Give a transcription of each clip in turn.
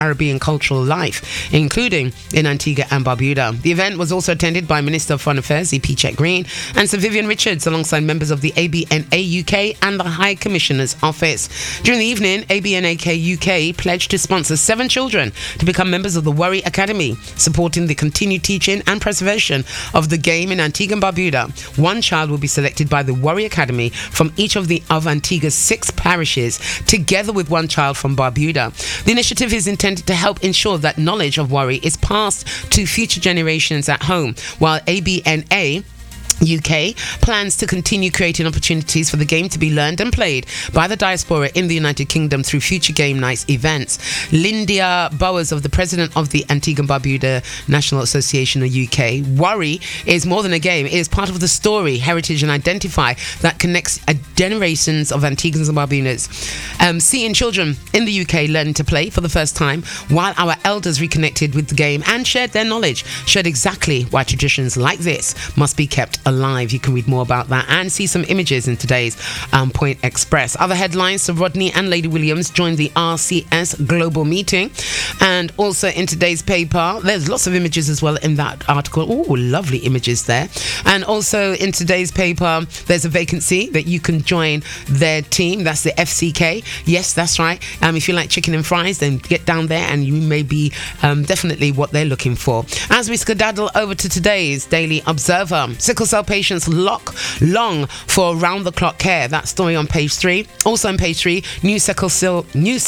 Caribbean cultural life, including in Antigua and Barbuda. The event was also attended by Minister of Foreign Affairs, EP Chet Green, and Sir Vivian Richards, alongside members of the ABNA UK and the High Commissioner's Office. During the evening, ABNAK UK pledged to sponsor 7 children to become members of the Worry Academy, supporting the continued teaching and preservation of the game in Antigua and Barbuda. 1 child will be selected by the Worry Academy from each of Antigua's 6 parishes, together with 1 child from Barbuda. The initiative is intended to help ensure that knowledge of worry is passed to future generations at home, while ABNA UK plans to continue creating opportunities for the game to be learned and played by the diaspora in the United Kingdom through future game nights events. Lindia Bowers, of the president of the Antigua and Barbuda National Association of UK, worry is more than a game. It is part of the story, heritage and identify that connects generations of Antiguans and Barbudans. Seeing children in the UK learning to play for the first time, while our elders reconnected with the game and shared their knowledge, showed exactly why traditions like this must be kept alive. You can read more about that and see some images in today's Point Express. Other headlines: Sir Rodney and Lady Williams joined the RCS Global Meeting. And also in today's paper, there's lots of images as well in that article. Oh, lovely images there. And also in today's paper, there's a vacancy that you can join their team. That's the FCK. Yes, that's right. If you like chicken and fries, then get down there and you may be definitely what they're looking for. As we skedaddle over to today's Daily Observer, sickle cell patients long for round-the-clock care. That story on page 3. Also on page 3, new sickle cell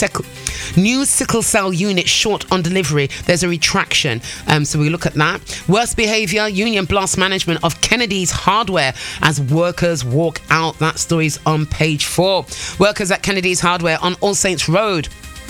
unit short on delivery. There's a retraction. So we look at that. Worst behaviour, union blast management of Kennedy's Hardware as workers walk out. That story's on page 4. Workers at Kennedy's Hardware on All Saints Road.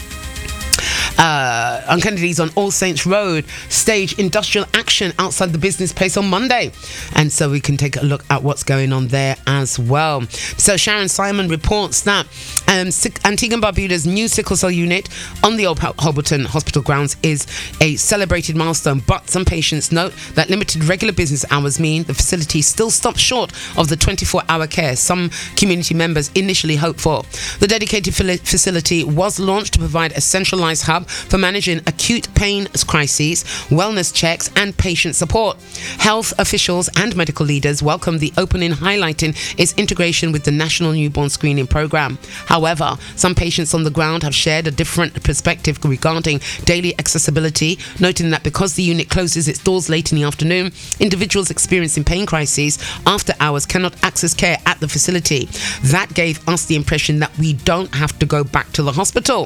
On All Saints Road stage industrial action outside the business place on Monday, and so we can take a look at what's going on there as well. So Sharon Simon reports that Antigua and Barbuda's new sickle cell unit on the Old Hobbiton Hospital grounds is a celebrated milestone, but some patients note that limited regular business hours mean the facility still stops short of the 24-hour care some community members initially hoped for. The dedicated facility was launched to provide a centralized hub for managing acute pain crises, wellness checks and patient support. Health officials and medical leaders welcomed the opening, highlighting its integration with the National Newborn Screening Programme. However, some patients on the ground have shared a different perspective regarding daily accessibility, noting that because the unit closes its doors late in the afternoon, individuals experiencing pain crises after hours cannot access care at the facility. That gave us the impression that we don't have to go back to the hospital.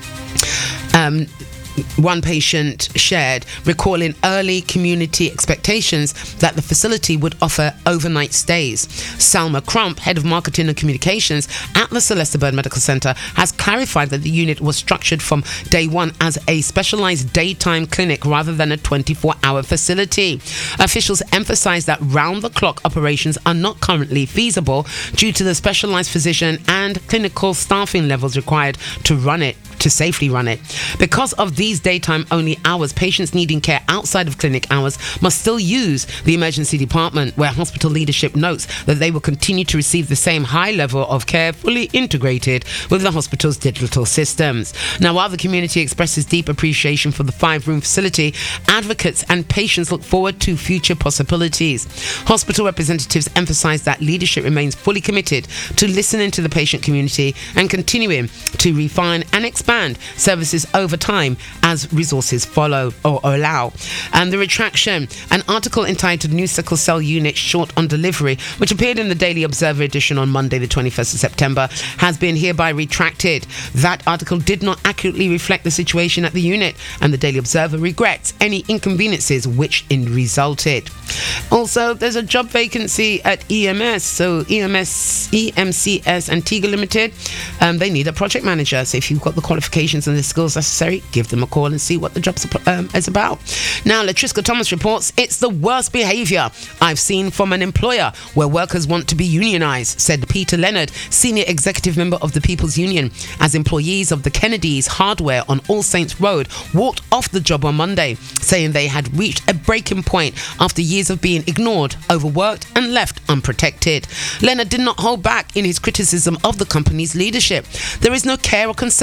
One patient shared, recalling early community expectations that the facility would offer overnight stays. Salma Crump, head of marketing and communications at the Celesta Bird Medical Centre, has clarified that the unit was structured from day one as a specialised daytime clinic rather than a 24-hour facility. Officials emphasised that round-the-clock operations are not currently feasible due to the specialised physician and clinical staffing levels required to safely run it. Because of these daytime only hours, patients needing care outside of clinic hours must still use the emergency department, where hospital leadership notes that they will continue to receive the same high level of care fully integrated with the hospital's digital systems. Now, while the community expresses deep appreciation for the 5-room facility, advocates and patients look forward to future possibilities. Hospital representatives emphasize that leadership remains fully committed to listening to the patient community and continuing to refine and expand services over time as resources follow or allow. And the retraction, an article entitled New Sickle Cell Unit Short on Delivery, which appeared in the Daily Observer edition on Monday the 21st of September, has been hereby retracted. That article did not accurately reflect the situation at the unit, and the Daily Observer regrets any inconveniences which resulted. Also, there's a job vacancy at EMS. So EMCS Antigua Limited, they need a project manager. So if you've got the qualifications and the skills necessary, give them a call and see what the job is about. Now, Latriska Thomas reports, it's the worst behaviour I've seen from an employer where workers want to be unionised, said Peter Leonard, senior executive member of the People's Union, as employees of the Kennedy's Hardware on All Saints Road walked off the job on Monday, saying they had reached a breaking point after years of being ignored, overworked and left unprotected. Leonard did not hold back in his criticism of the company's leadership. There is no care or concern for workers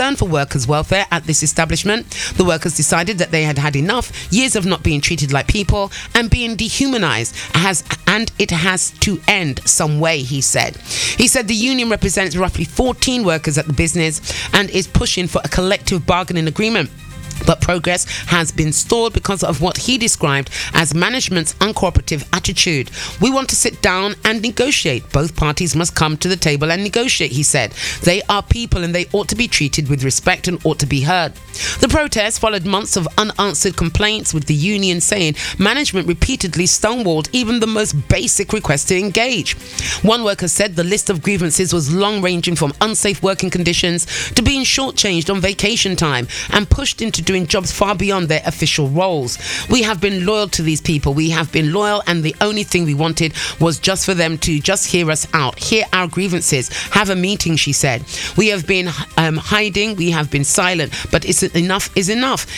workers' welfare at this establishment. The workers decided that they had had enough years of not being treated like people and being dehumanized, and it has to end some way, he said. He said the union represents roughly 14 workers at the business and is pushing for a collective bargaining agreement. But progress has been stalled because of what he described as management's uncooperative attitude. We want to sit down and negotiate. Both parties must come to the table and negotiate, he said. They are people and they ought to be treated with respect and ought to be heard. The protest followed months of unanswered complaints, with the union saying management repeatedly stonewalled even the most basic requests to engage. One worker said the list of grievances was long, ranging from unsafe working conditions to being shortchanged on vacation time and pushed into doing jobs far beyond their official roles. We have been loyal to these people. We have been loyal, and the only thing we wanted was just for them to just hear us out, hear our grievances, have a meeting, she said. We have been hiding, we have been silent, but enough is enough.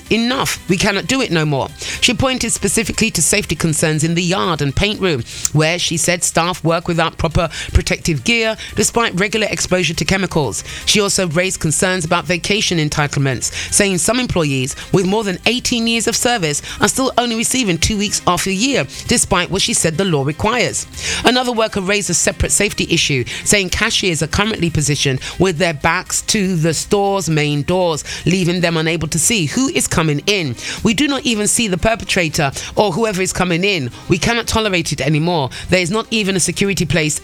We cannot do it no more. She pointed specifically to safety concerns in the yard and paint room, where she said staff work without proper protective gear despite regular exposure to chemicals. She also raised concerns about vacation entitlements, saying some employees with more than 18 years of service are still only receiving 2 weeks off a year, despite what she said the law requires. Another worker raised a separate safety issue, saying cashiers are currently positioned with their backs to the store's main doors, leaving them unable to see who is coming in. We do not even see the perpetrator or whoever is coming in. We cannot tolerate it anymore. There is not even a security placed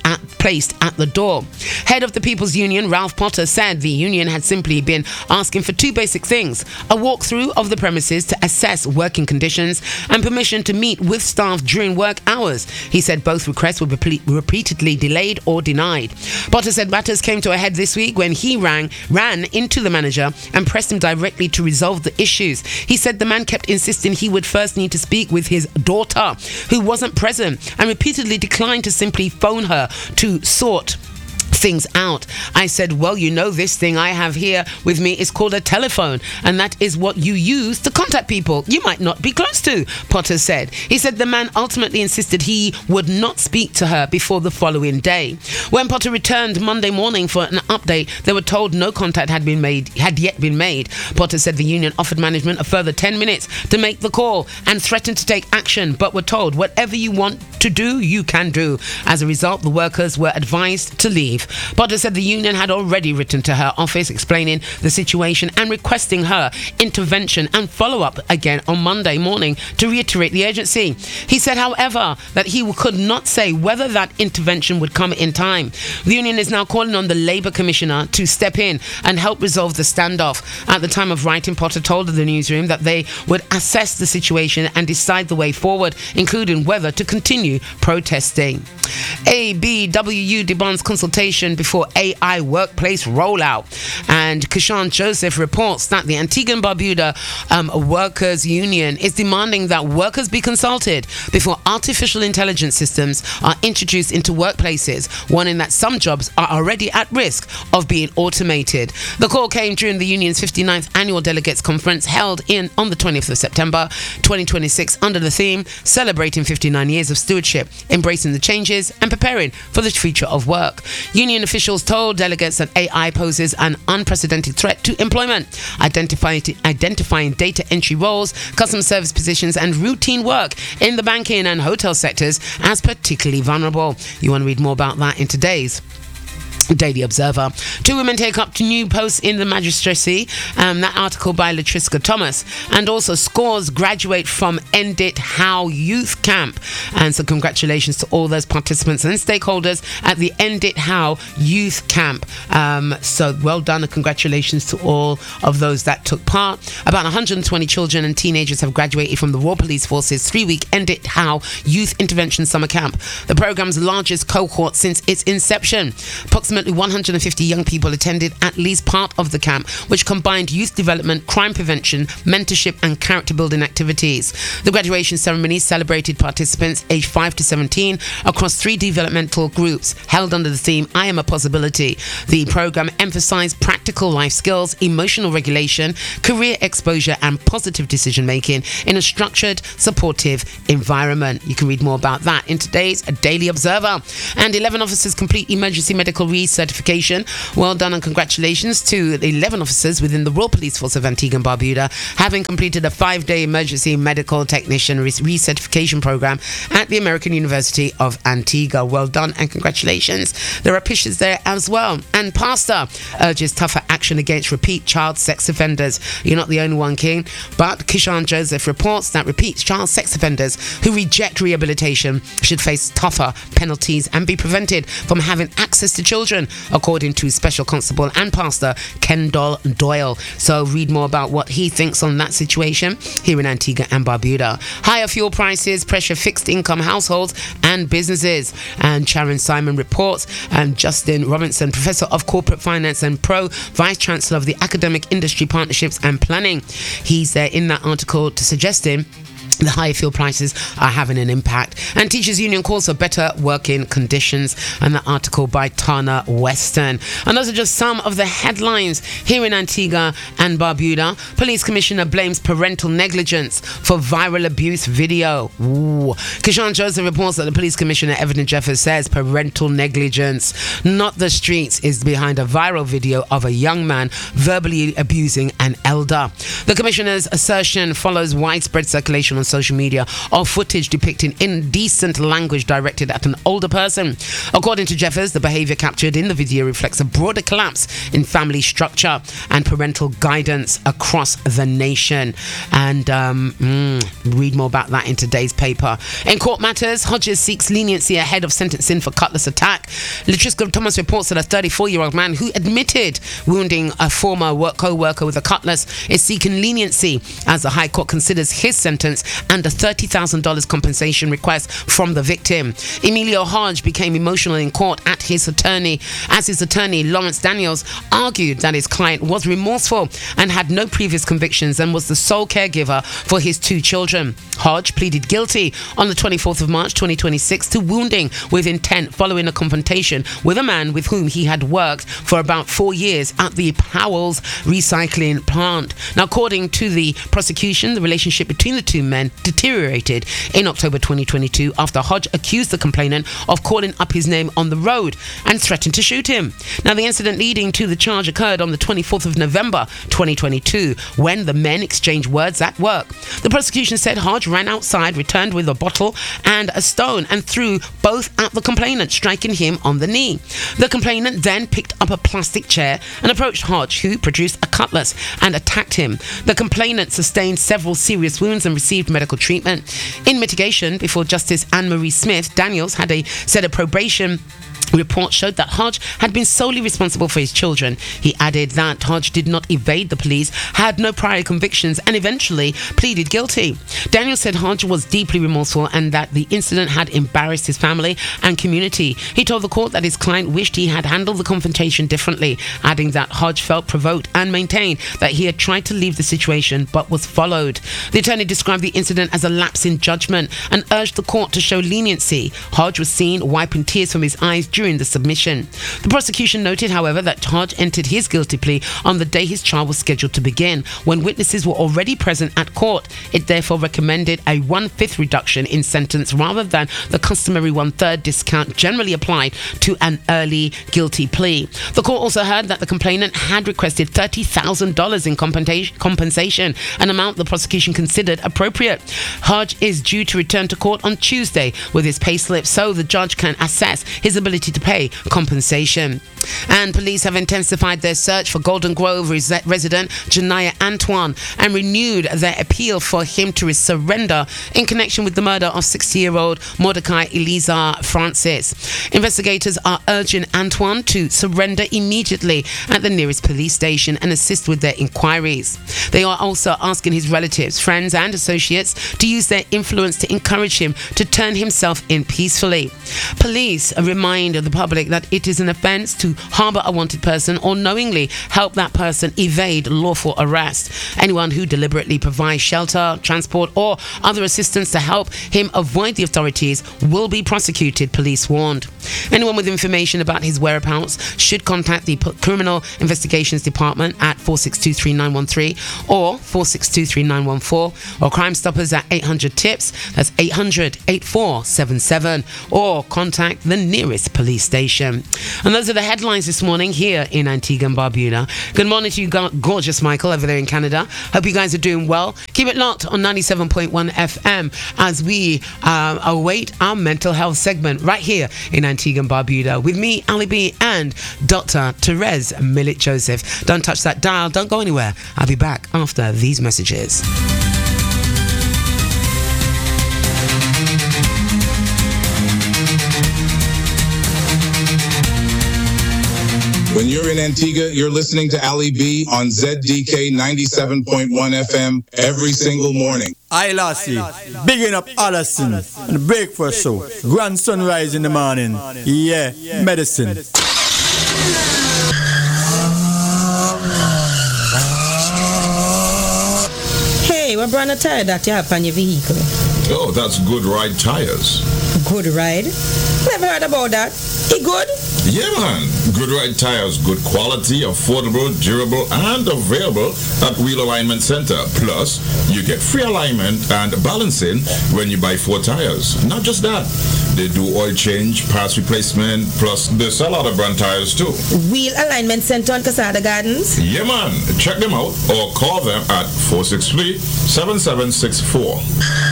at the door. Head of the People's Union, Ralph Potter, said the union had simply been asking for two basic things: a walkthrough of the premises to assess working conditions and permission to meet with staff during work hours. He said both requests were repeatedly delayed or denied. Potter said matters came to a head this week when he ran into the manager and pressed him directly to resolve the issues. He said the man kept insisting he would first need to speak with his daughter, who wasn't present, and repeatedly declined to simply phone her to sort things out. I said, well, you know, this thing I have here with me is called a telephone, and that is what you use to contact people you might not be close to, Potter said. He said the man ultimately insisted he would not speak to her before the following day. When Potter returned Monday morning for an update, they were told no contact had yet been made. Potter said the union offered management a further 10 minutes to make the call and threatened to take action, but were told whatever you want to do, you can do. As a result, the workers were advised to leave. Potter said the union had already written to her office explaining the situation and requesting her intervention and follow-up again on Monday morning to reiterate the urgency. He said, however, that he could not say whether that intervention would come in time. The union is now calling on the Labour Commissioner to step in and help resolve the standoff. At the time of writing, Potter told the newsroom that they would assess the situation and decide the way forward, including whether to continue protesting. ABWU demands consultation before AI workplace rollout. And Kishan Joseph reports that the Antigua and Barbuda Workers Union is demanding that workers be consulted before artificial intelligence systems are introduced into workplaces, warning that some jobs are already at risk of being automated. The call came during the union's 59th annual delegates conference held on the 20th of September 2026 under the theme Celebrating 59 Years of Stewardship, Embracing the Changes and Preparing for the Future of Work. Union officials told delegates that AI poses an unprecedented threat to employment, identifying data entry roles, customer service positions and routine work in the banking and hotel sectors as particularly vulnerable. You want to read more about that in today's Daily Observer. 2 women take up to new posts in the magistracy. That article by Latriska Thomas. And also scores graduate from End It How Youth Camp. And so congratulations to all those participants and stakeholders at the End It How Youth Camp. So well done and congratulations to all of those that took part. About 120 children and teenagers have graduated from the Royal Police Force's 3-week End It How Youth Intervention Summer Camp, the program's largest cohort since its inception. Approximately 150 young people attended at least part of the camp, which combined youth development, crime prevention, mentorship and character building activities. The graduation ceremony celebrated participants aged 5 to 17 across 3 developmental groups held under the theme I Am a Possibility. The program emphasized practical life skills, emotional regulation, career exposure and positive decision making in a structured, supportive environment. You can read more about that in today's Daily Observer. And 11 officers complete emergency medical research recertification. Well done and congratulations to the 11 officers within the Royal Police Force of Antigua and Barbuda, having completed a 5-day emergency medical technician recertification program at the American University of Antigua. Well done and congratulations. There are pictures there as well. And Pastor urges tougher action against repeat child sex offenders. You're not the only one, King, but Kishan Joseph reports that repeat child sex offenders who reject rehabilitation should face tougher penalties and be prevented from having access to children, according to Special Constable and Pastor Kendall Doyle. So read more about what he thinks on that situation here in Antigua and Barbuda. Higher fuel prices pressure fixed income households and businesses. And Sharon Simon reports, and Justin Robinson, Professor of Corporate Finance and Vice Chancellor of the Academic Industry Partnerships and Planning. He's there in that article to suggesting the higher fuel prices are having an impact. And Teachers Union calls for better working conditions. And the article by Tana Weston. And those are just some of the headlines here in Antigua and Barbuda. Police Commissioner blames parental negligence for viral abuse video. Ooh. Kishan Joseph reports that the Police Commissioner, Evelyn Jeffers, says parental negligence, not the streets, is behind a viral video of a young man verbally abusing an elder. The Commissioner's assertion follows widespread circulation on social media of footage depicting indecent language directed at an older person. According to Jeffers, the behavior captured in the video reflects a broader collapse in family structure and parental guidance across the nation. And read more about that in today's paper. In court matters, Hodges seeks leniency ahead of sentencing for cutlass attack. Litrisco Thomas reports that a 34-year-old man who admitted wounding a former co-worker with a cutlass is seeking leniency as the High Court considers his sentence and a $30,000 compensation request from the victim. Emilio Hodge became emotional in court as his attorney, Lawrence Daniels, argued that his client was remorseful and had no previous convictions and was the sole caregiver for his 2 children. Hodge pleaded guilty on the 24th of March 2026 to wounding with intent following a confrontation with a man with whom he had worked for about 4 years at the Powell's recycling plant. Now, according to the prosecution, the relationship between the 2 men deteriorated in October 2022 after Hodge accused the complainant of calling up his name on the road and threatened to shoot him. Now, the incident leading to the charge occurred on the 24th of November 2022 when the men exchanged words at work. The prosecution said Hodge ran outside, returned with a bottle and a stone and threw both at the complainant, striking him on the knee. The complainant then picked up a plastic chair and approached Hodge, who produced a cutlass and attacked him. The complainant sustained several serious wounds and received medical treatment. In mitigation, before Justice Anne-Marie Smith, Daniels said a probation report showed that Hodge had been solely responsible for his children. He added that Hodge did not evade the police, had no prior convictions, and eventually pleaded guilty. Daniel said Hodge was deeply remorseful and that the incident had embarrassed his family and community. He told the court that his client wished he had handled the confrontation differently, adding that Hodge felt provoked and maintained that he had tried to leave the situation but was followed. The attorney described the incident as a lapse in judgment and urged the court to show leniency. Hodge was seen wiping tears from his eyes during the submission. The prosecution noted, however, that Hodge entered his guilty plea on the day his trial was scheduled to begin, when witnesses were already present at court. It therefore recommended a 1/5 reduction in sentence rather than the customary 1/3 discount generally applied to an early guilty plea. The court also heard that the complainant had requested $30,000 in compensation, an amount the prosecution considered appropriate. Hodge is due to return to court on Tuesday with his payslip, so the judge can assess his ability to pay compensation. And police have intensified their search for Golden Grove resident Janaya Antoine and renewed their appeal for him to surrender in connection with the murder of 60-year-old Mordecai Eliza Francis. Investigators are urging Antoine to surrender immediately at the nearest police station and assist with their inquiries. They are also asking his relatives, friends and associates to use their influence to encourage him to turn himself in peacefully. Police remind the public that it is an offence to harbour a wanted person or knowingly help that person evade lawful arrest. Anyone who deliberately provides shelter, transport or other assistance to help him avoid the authorities will be prosecuted, police warned. Anyone with information about his whereabouts should contact the Criminal Investigations Department at 4623913 or 4623914 or Crime Stoppers at 800-TIPS, that's 800-8477, or contact the nearest police station. And those are the headlines headlines this morning here in Antigua and Barbuda. Good morning to you, gorgeous Michael, over there in Canada. Hope you guys are doing well. Keep it locked on 97.1 FM as we await our mental health segment right here in Antigua and Barbuda with me, Ali B, and Dr. Therese Millett Joseph. Don't touch that dial. Don't go anywhere. I'll be back after these messages. When you're in Antigua, you're listening to Ali B on ZDK 97.1 FM every single morning. I Lassie, bigging up Allison and the breakfast show. Grand sunrise in the morning. Yeah, medicine. Hey, what brand of tire that you have on your vehicle? Oh, that's Good Ride Tires. Good Ride? Never heard about that. It good? Yeah, man. Good Ride Tires, good quality, affordable, durable, and available at Wheel Alignment Center. Plus, you get free alignment and balancing when you buy 4 tires. Not just that, they do oil change, parts replacement, plus they sell other brand tires too. Wheel Alignment Center on Casada Gardens? Yeah, man. Check them out or call them at 463-7764.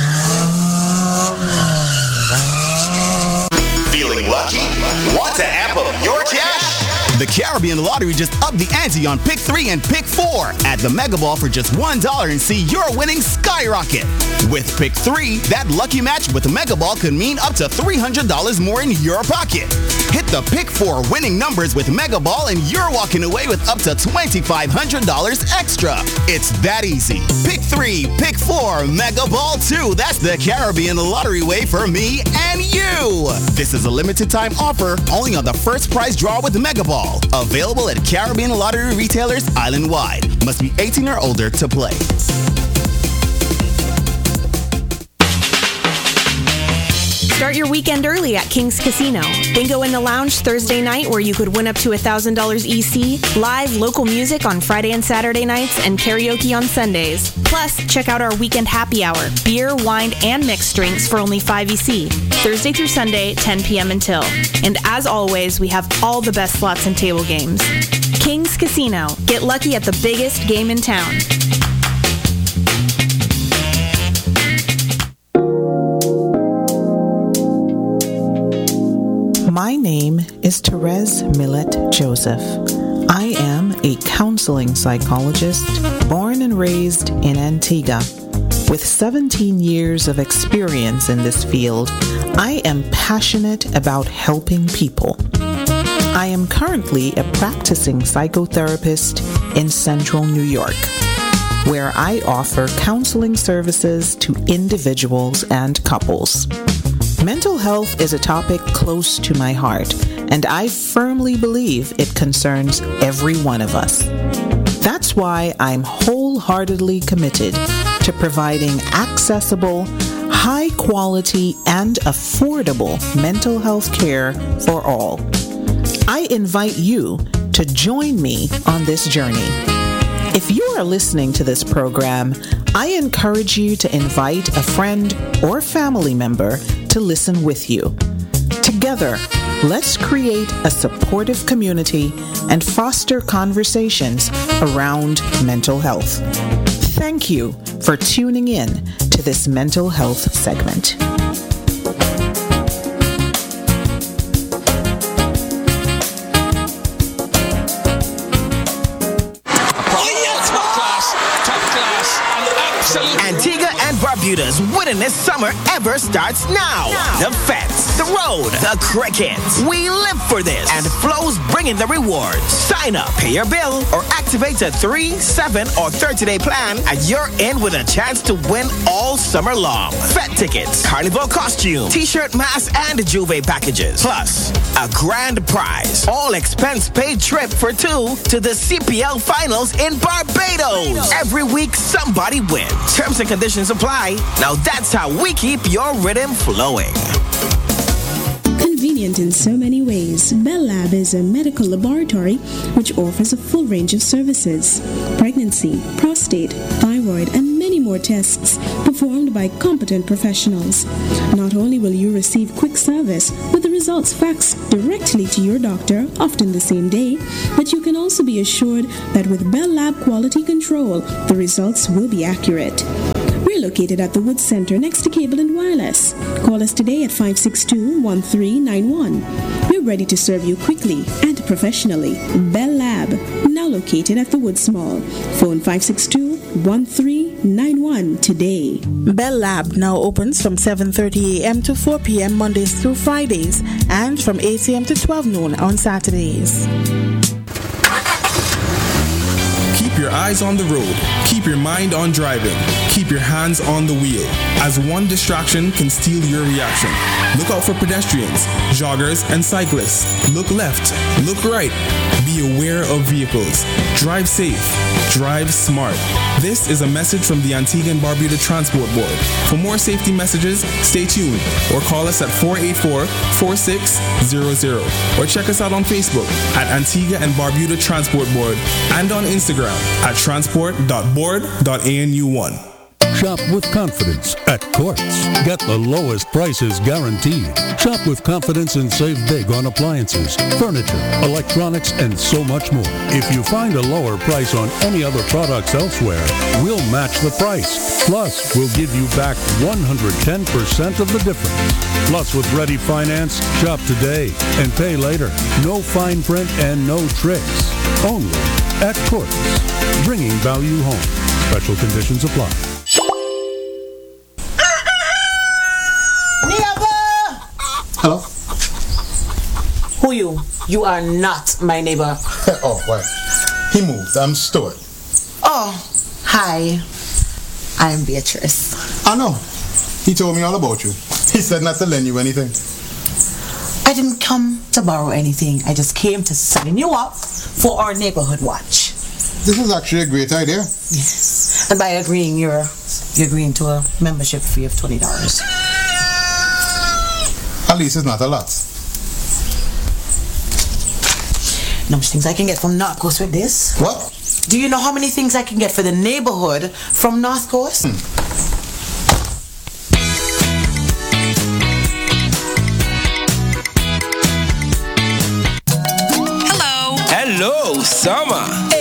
Feeling lucky? Want to amp up your cash? The Caribbean Lottery just upped the ante on Pick 3 and Pick 4. Add the Mega Ball for just $1 and see your winnings skyrocket. With Pick 3, that lucky match with the Mega Ball could mean up to $300 more in your pocket. Hit the Pick 4 winning numbers with Mega Ball and you're walking away with up to $2,500 extra. It's that easy. Pick 3, Pick 4, Mega Ball 2. That's the Caribbean Lottery way for me and you. This is a limited time offer only on the first prize draw with Mega Ball. Available at Caribbean Lottery retailers island-wide. Must be 18 or older to play. Start your weekend early at King's Casino. Bingo in the Lounge Thursday night where you could win up to $1,000 EC, live local music on Friday and Saturday nights, and karaoke on Sundays. Plus, check out our weekend happy hour, beer, wine, and mixed drinks for only $5 EC, Thursday through Sunday, 10 p.m. until. And as always, we have all the best slots and table games. King's Casino. Get lucky at the biggest game in town. My name is Therese Millett Joseph. I am a counseling psychologist born and raised in Antigua. With 17 years of experience in this field, I am passionate about helping people. I am currently a practicing psychotherapist in Central New York, where I offer counseling services to individuals and couples. Mental health is a topic close to my heart, and I firmly believe it concerns every one of us. That's why I'm wholeheartedly committed to providing accessible, high quality, and affordable mental health care for all. I invite you to join me on this journey. If you are listening to this program, I encourage you to invite a friend or family member to listen with you. Together, let's create a supportive community and foster conversations around mental health. Thank you for tuning in to this mental health segment. Antigua and Barbuda's winningest summer ever starts now. The Fets, the road, the cricket. We live for this, and Flo's bringing the rewards. Sign up, pay your bill, or activate a 3, 7, or 30-day plan, and you're in with a chance to win all summer long. Fet tickets, carnival costume, t-shirt, mask, and Juve packages. Plus, a grand prize. All expense-paid trip for 2 to the CPL finals in Barbados. Every week, somebody wins. Terms and conditions apply. Now that's how we keep your rhythm flowing. Convenient in so many ways, Bell Lab is a medical laboratory which offers a full range of services: pregnancy, prostate, thyroid, and many more more tests performed by competent professionals. Not only will you receive quick service with the results faxed directly to your doctor, often the same day, but you can also be assured that with Bell Lab quality control, the results will be accurate. We're located at the Woods Center next to Cable and Wireless. Call us today at 562-1391. We're ready to serve you quickly and professionally. Bell Lab, now located at the Woods Mall. Phone 562-1391 today. Bell Lab now opens from 7:30 a.m. to 4 p.m. Mondays through Fridays and from 8 a.m. to 12 noon on Saturdays. Keep your eyes on the road. Keep your mind on driving. Keep your hands on the wheel, as one distraction can steal your reaction. Look out for pedestrians, joggers, and cyclists. Look left, look right. Be aware of vehicles. Drive safe. Drive smart. This is a message from the Antigua and Barbuda Transport Board. For more safety messages, stay tuned or call us at 484-4600 or check us out on Facebook at Antigua and Barbuda Transport Board and on Instagram at transport.board.anu1. Shop with confidence at Quartz. Get the lowest prices guaranteed. Shop with confidence and save big on appliances, furniture, electronics, and so much more. If you find a lower price on any other products elsewhere, we'll match the price. Plus, we'll give you back 110% of the difference. Plus, with Ready Finance, shop today and pay later. No fine print and no tricks. Only at Quartz. Bringing value home. Special conditions apply. Hello? Who you? You are not my neighbor. Oh, what? He moved. I'm Stuart. Oh, hi. I'm Beatrice. I know. He told me all about you. He said not to lend you anything. I didn't come to borrow anything. I just came to sign you up for our neighborhood watch. This is actually a great idea. Yes. And by agreeing, you're agreeing to a membership fee of $20. At least it's not a lot. Know how much things I can get from North Coast with this? What? Do you know how many things I can get for the neighborhood from North Coast? Hello, summer.